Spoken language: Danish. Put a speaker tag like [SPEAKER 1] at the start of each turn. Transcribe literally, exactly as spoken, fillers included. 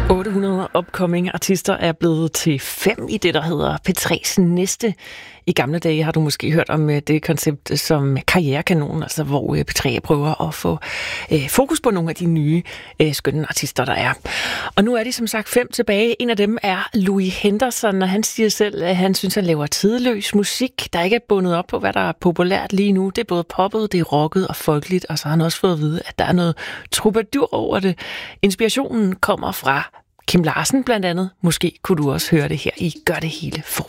[SPEAKER 1] otte hundrede upcoming artister er blevet til fem i det, der hedder P tre's næste. I gamle dage har du måske hørt om det koncept som karrierekanon, altså hvor P tre prøver at få øh, fokus på nogle af de nye øh, skønne artister, der er. Og nu er de som sagt fem tilbage. En af dem er Louis Henderson, og han siger selv, at han synes, at han laver tidløs musik, der ikke er bundet op på, hvad der er populært lige nu. Det er både poppet, det er rocket og folkeligt, og så har han også fået at vide, at der er noget troubadour over det. Inspirationen kommer fra Kim Larsen blandt andet. Måske kunne du også høre det her i Gør det hele forfra.